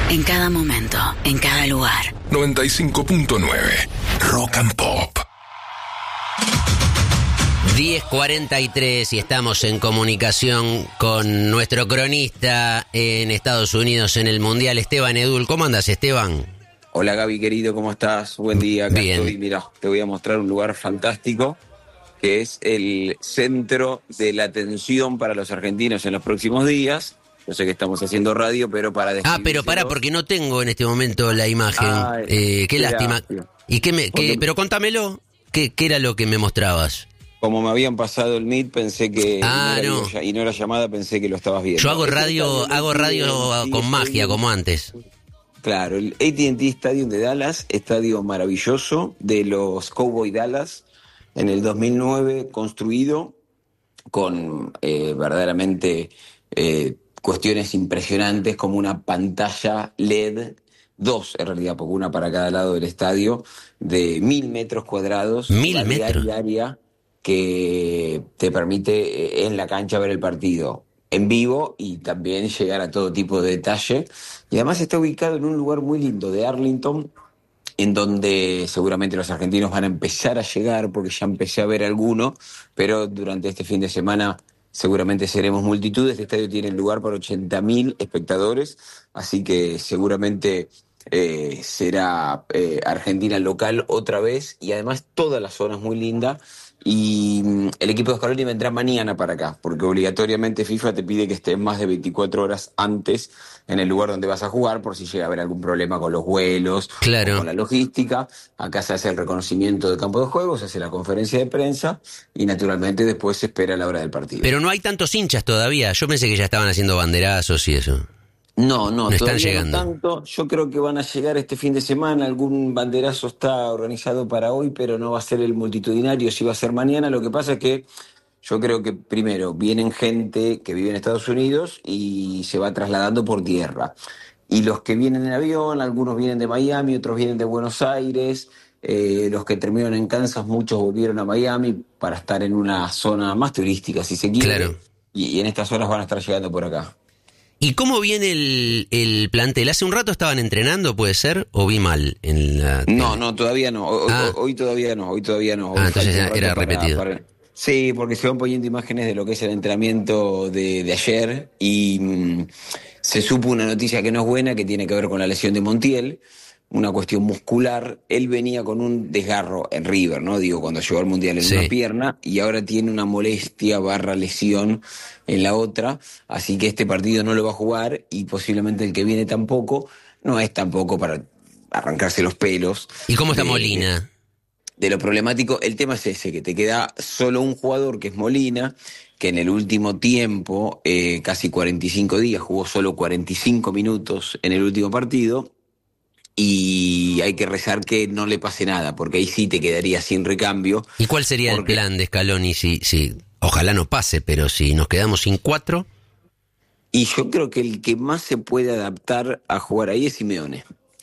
En cada momento, en cada lugar. 95.9 Rock and Pop. 10:43 y estamos en comunicación con nuestro cronista en Estados Unidos en el Mundial, Esteban Edul. ¿Cómo andas, Esteban? Hola, Gaby, querido, ¿cómo estás? Buen día, acá Bien. estoy. Mira, te voy a mostrar un lugar fantástico que es el centro de la atención para los argentinos en los próximos días. Yo sé que estamos haciendo radio, pero para Pero pará, porque no tengo en este momento la imagen. Qué lástima. ¿Y pero contámelo, ¿qué era lo que me mostrabas? Como me habían pasado el Meet, pensé que y no era llamada, pensé que lo estabas viendo. Yo hago radio con magia, como antes. Claro, el AT&T Stadium de Dallas, estadio maravilloso de los Cowboys Dallas, en el 2009 construido con verdaderamente cuestiones impresionantes como una pantalla LED, dos en realidad, porque una para cada lado del estadio, de 1.000 metros cuadrados. 1.000 metros. Diaria que te permite en la cancha ver el partido en vivo y también llegar a todo tipo de detalle. Y además está ubicado en un lugar muy lindo de Arlington, en donde seguramente los argentinos van a empezar a llegar, porque ya empecé a ver alguno, pero durante este fin de semana seguramente seremos multitud. Este estadio tiene lugar para 80.000 espectadores, así que seguramente será Argentina local otra vez, y además toda la zona es muy linda. Y el equipo de Scaloni vendrá mañana para acá, porque obligatoriamente FIFA te pide que estés más de 24 horas antes en el lugar donde vas a jugar, por si llega a haber algún problema con los vuelos, claro, o con la logística. Acá se hace el reconocimiento del campo de juego, se hace la conferencia de prensa y naturalmente después se espera la hora del partido. Pero no hay tantos hinchas todavía. Yo pensé que ya estaban haciendo banderazos y eso. No, están llegando. No tanto. Yo creo que van a llegar este fin de semana. Algún banderazo está organizado para hoy, pero no va a ser el multitudinario, sí va a ser mañana. Lo que pasa es que yo creo que primero vienen gente que vive en Estados Unidos y se va trasladando por tierra. Y los que vienen en avión, algunos vienen de Miami, otros vienen de Buenos Aires. Los que terminaron en Kansas, muchos volvieron a Miami para estar en una zona más turística, si se quiere. Claro. Y en estas horas van a estar llegando por acá. ¿Y cómo viene el plantel? ¿Hace un rato estaban entrenando, puede ser? ¿O vi mal en la tele? No, todavía no. Hoy todavía no. Hoy entonces era repetido. Sí, porque se van poniendo imágenes de lo que es el entrenamiento de ayer y se supo una noticia que no es buena, que tiene que ver con la lesión de Montiel, una cuestión muscular. Él venía con un desgarro en River, ¿no? Digo, cuando llegó al Mundial en una pierna, y ahora tiene una molestia / lesión en la otra, así que este partido no lo va a jugar y posiblemente el que viene tampoco. No es tampoco para arrancarse los pelos. ¿Y cómo está Molina? De lo problemático, el tema es ese, que te queda solo un jugador, que es Molina, que en el último tiempo, casi 45 días, jugó solo 45 minutos en el último partido, y hay que rezar que no le pase nada, porque ahí sí te quedaría sin recambio. ¿Y cuál sería el plan de Scaloni si ojalá no pase, pero si nos quedamos sin 4? Y yo creo que el que más se puede adaptar a jugar ahí es Simeone.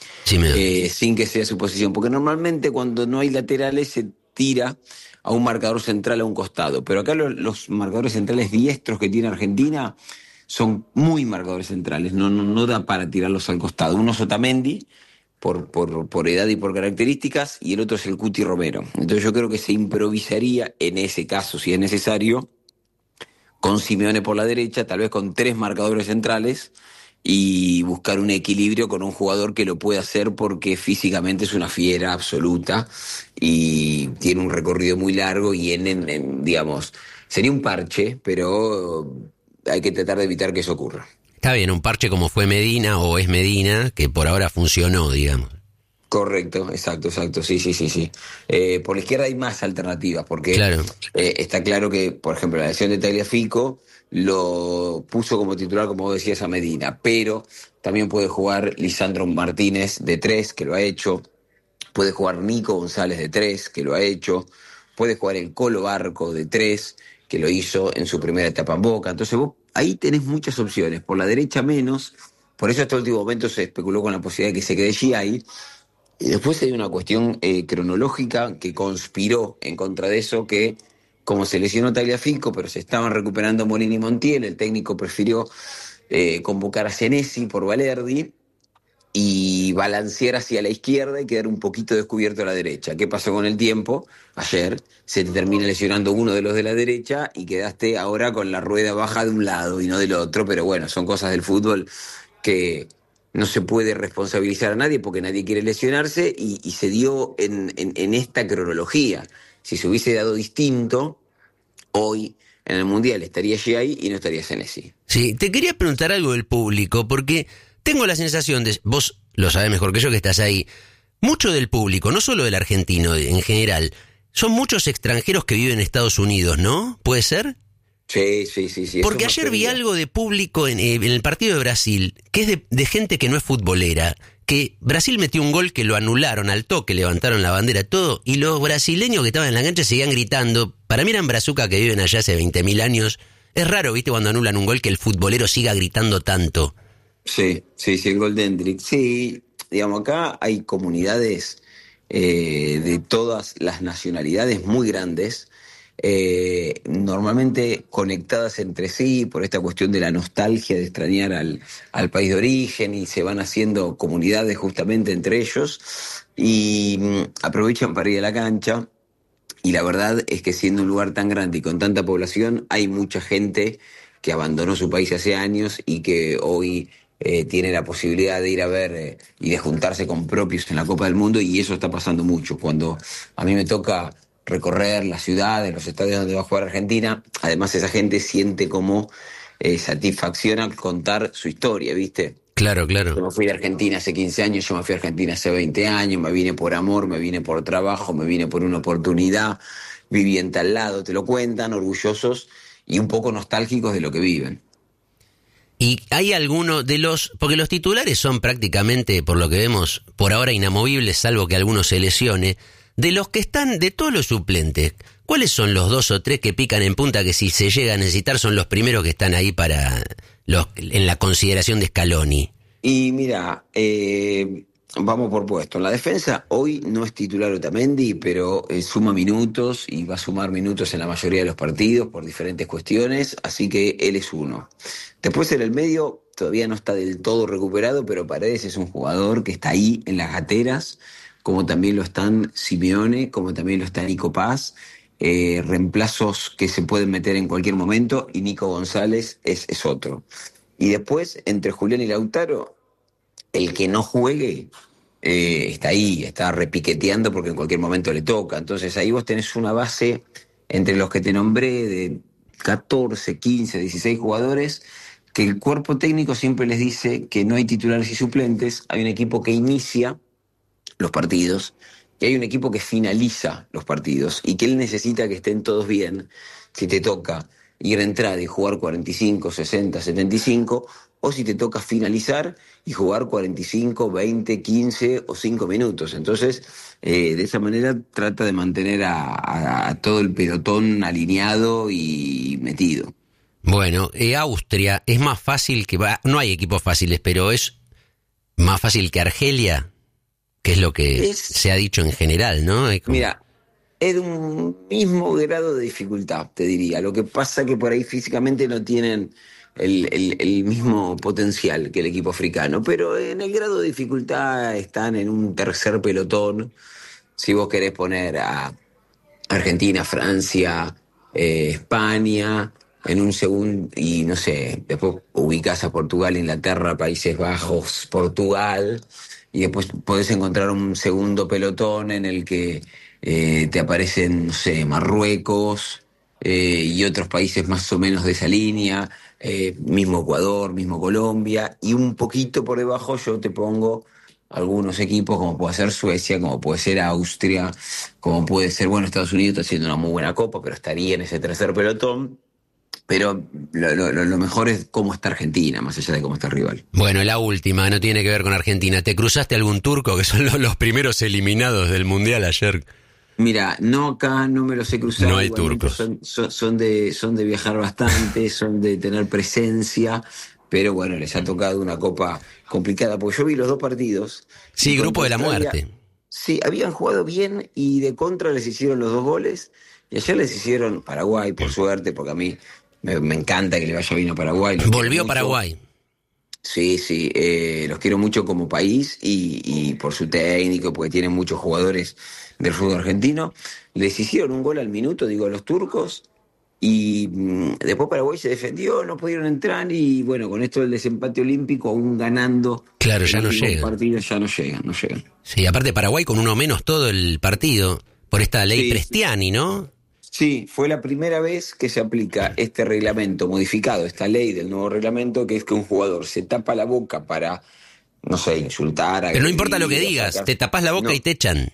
Sin que sea su posición, porque normalmente cuando no hay laterales se tira a un marcador central a un costado, pero acá los marcadores centrales diestros que tiene Argentina son muy marcadores centrales, no da para tirarlos al costado. Uno es Otamendi, por edad y por características, y el otro es el Cuti Romero. Entonces yo creo que se improvisaría en ese caso, si es necesario, con Simeone por la derecha, tal vez con 3 marcadores centrales, y buscar un equilibrio con un jugador que lo pueda hacer, porque físicamente es una fiera absoluta y tiene un recorrido muy largo, y digamos, sería un parche, pero hay que tratar de evitar que eso ocurra. Está bien, un parche como fue Medina o es Medina, que por ahora funcionó, digamos. Correcto, exacto, sí. Por la izquierda hay más alternativas, porque claro. Está claro que, por ejemplo, la lesión de Tagliafico lo puso como titular, como vos decías, a Medina, pero también puede jugar Lisandro Martínez de 3, que lo ha hecho, puede jugar Nico González de 3, que lo ha hecho, puede jugar el Colo Barco de 3, que lo hizo en su primera etapa en Boca. Entonces vos ahí tenés muchas opciones, por la derecha menos, por eso hasta el último momento se especuló con la posibilidad de que se quede Giai. Y después hay una cuestión cronológica que conspiró en contra de eso, que como se lesionó Tagliafico, pero se estaban recuperando Molina y Montiel, el técnico prefirió convocar a Senesi por Valerdi, y balancear hacia la izquierda y quedar un poquito descubierto a la derecha. ¿Qué pasó con el tiempo? Ayer se te termina lesionando uno de los de la derecha y quedaste ahora con la rueda baja de un lado y no del otro, pero bueno, son cosas del fútbol que no se puede responsabilizar a nadie porque nadie quiere lesionarse y se dio en esta cronología. Si se hubiese dado distinto, hoy en el Mundial estaría ahí y no estaría Senesi. Sí, te quería preguntar algo del público, porque tengo la sensación de, vos lo sabés mejor que yo que estás ahí, mucho del público, no solo del argentino en general, son muchos extranjeros que viven en Estados Unidos, ¿no? ¿Puede ser? Sí. Porque ayer vi algo de público en el partido de Brasil, que es de gente que no es futbolera, que Brasil metió un gol que lo anularon al toque, levantaron la bandera, todo, y los brasileños que estaban en la cancha seguían gritando. Para mí eran brazucas que viven allá hace 20.000 años. Es raro, ¿viste? Cuando anulan un gol que el futbolero siga gritando tanto. Sí, el gol de Hendrick. Sí, digamos, acá hay comunidades de todas las nacionalidades muy grandes, normalmente conectadas entre sí por esta cuestión de la nostalgia de extrañar al país de origen, y se van haciendo comunidades justamente entre ellos y aprovechan para ir a la cancha. Y la verdad es que siendo un lugar tan grande y con tanta población, hay mucha gente que abandonó su país hace años y que hoy tiene la posibilidad de ir a ver y de juntarse con propios en la Copa del Mundo, y eso está pasando mucho. Cuando a mí me toca recorrer las ciudades, los estadios donde va a jugar Argentina, además esa gente siente como satisfacción al contar su historia, ¿viste? Claro. Yo me fui de Argentina hace 15 años, yo me fui a Argentina hace 20 años, me vine por amor, me vine por trabajo, me vine por una oportunidad, viví en tal lado, te lo cuentan, orgullosos y un poco nostálgicos de lo que viven. Y hay algunos de porque los titulares son prácticamente, por lo que vemos, por ahora inamovibles, salvo que alguno se lesione. De los que están, de todos los suplentes, ¿cuáles son los 2 o 3 que pican en punta que si se llega a necesitar son los primeros que están ahí para en la consideración de Scaloni? Y mira, vamos por puesto. En la defensa hoy no es titular Otamendi, pero suma minutos y va a sumar minutos en la mayoría de los partidos por diferentes cuestiones, así que él es uno. Después en el medio todavía no está del todo recuperado, pero Paredes es un jugador que está ahí en las gateras, como también lo están Simeone, como también lo está Nico Paz, reemplazos que se pueden meter en cualquier momento, y Nico González es otro. Y después, entre Julián y Lautaro, el que no juegue está ahí, está repiqueteando porque en cualquier momento le toca. Entonces ahí vos tenés una base entre los que te nombré de 14, 15, 16 jugadores, que el cuerpo técnico siempre les dice que no hay titulares y suplentes, hay un equipo que inicia los partidos y hay un equipo que finaliza los partidos, y que él necesita que estén todos bien si te toca ir a entrada y jugar 45, 60, 75, o si te toca finalizar y jugar 45, 20, 15 o 5 minutos. Entonces, de esa manera trata de mantener a todo el pelotón alineado y metido. Bueno, Austria es más fácil no hay equipos fáciles, pero es más fácil que Argelia, que es lo que se ha dicho en general, ¿no? Mira, es de un mismo grado de dificultad, te diría. Lo que pasa que por ahí físicamente no tienen el mismo potencial que el equipo africano, pero en el grado de dificultad están en un tercer pelotón. Si vos querés poner a Argentina, Francia, España en un segundo, y no sé, después ubicás a Portugal, Inglaterra, Países Bajos, Portugal, y después podés encontrar un segundo pelotón en el que te aparecen, no sé, Marruecos y otros países más o menos de esa línea, mismo Ecuador, mismo Colombia, y un poquito por debajo yo te pongo algunos equipos como puede ser Suecia, como puede ser Austria, como puede ser, bueno, Estados Unidos está haciendo una muy buena copa, pero estaría en ese tercer pelotón. Pero lo mejor es cómo está Argentina, más allá de cómo está el rival. Bueno, la última, no tiene que ver con Argentina. ¿Te cruzaste algún turco, que son los primeros eliminados del Mundial ayer? Mira, no, acá no me los he cruzado. No hay turcos. Son de viajar bastante, son de tener presencia, pero bueno, les ha tocado una copa complicada, porque yo vi los 2 partidos. Sí, grupo de la muerte. Sí, habían jugado bien y de contra les hicieron los 2 goles, y ayer les hicieron Paraguay, por suerte, porque a mí me encanta que le vaya bien a Paraguay. Volvió Paraguay. Sí, sí, los quiero mucho como país y por su técnico, porque tienen muchos jugadores del fútbol argentino. Les hicieron un gol al minuto, digo, los turcos, y después Paraguay se defendió, no pudieron entrar y bueno, con esto del desempate olímpico, aún ganando. Claro, ya no llegan. Partido, ya no llegan. Sí, aparte Paraguay con uno menos todo el partido, por esta ley Sí, Prestiani, ¿no? Sí, fue la primera vez que se aplica este reglamento modificado, esta ley del nuevo reglamento, que es que un jugador se tapa la boca para, no sé, insultar, Pero no importa lo que digas, sacar. te tapás la boca y te echan.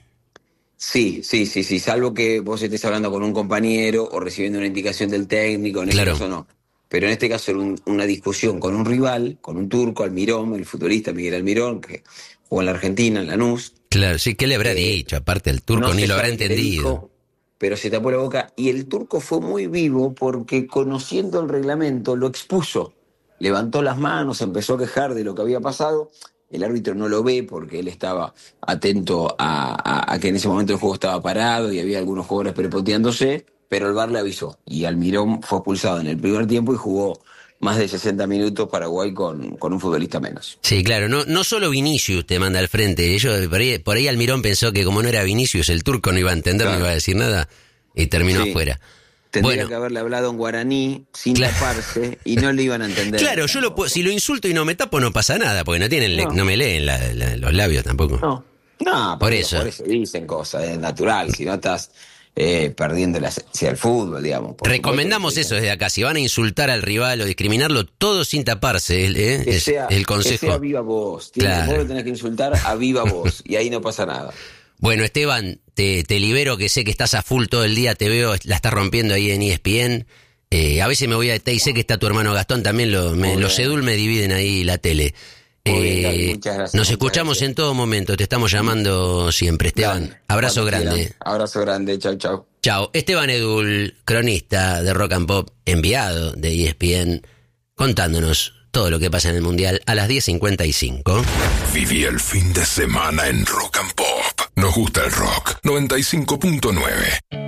Sí, salvo que vos estés hablando con un compañero o recibiendo una indicación del técnico, en este caso no. Pero en este caso era una discusión con un rival, con un turco, Almirón, el futbolista Miguel Almirón, que jugó en la Argentina, en Lanús. Claro, sí, ¿qué le habrá dicho? Aparte el turco No ni se lo habrá sabe qué le entendido. dijo, pero se tapó la boca y el turco fue muy vivo porque conociendo el reglamento lo expuso, levantó las manos, empezó a quejar de lo que había pasado. El árbitro no lo ve porque él estaba atento a que en ese momento el juego estaba parado y había algunos jugadores prepoteándose, pero el VAR le avisó y Almirón fue expulsado en el primer tiempo y jugó más de 60 minutos Paraguay con un futbolista menos. Sí, claro, no solo Vinicius te manda al frente. Ellos, por ahí Almirón pensó que como no era Vinicius, el turco no iba a entender, claro, no iba a decir nada y terminó afuera. Tendría que haberle hablado en guaraní sin taparse y no le iban a entender. Claro, si lo insulto y no me tapo no pasa nada, porque no me leen los labios tampoco. No, por eso dicen cosas, es natural, si no estás perdiendo la esencia del fútbol, digamos. Recomendamos eso desde acá, si van a insultar al rival o discriminarlo, todo sin taparse, es el consejo. Que sea viva voz, vos lo tenés que insultar a viva voz y ahí no pasa nada. Bueno, Esteban, te libero, que sé que estás a full todo el día, te veo, la estás rompiendo ahí en ESPN. A veces me voy a ET y sé que está tu hermano Gastón, también los Edul me dividen ahí la tele. Muchas gracias. Nos escuchamos en todo momento, te estamos llamando siempre, Esteban. Dale, abrazo grande. Quieran. Abrazo grande, chau. Chao. Esteban Edul, cronista de Rock and Pop, enviado de ESPN, contándonos todo lo que pasa en el Mundial a las 10:55. Viví el fin de semana en Rock and Pop. Nos gusta el rock. 95.9.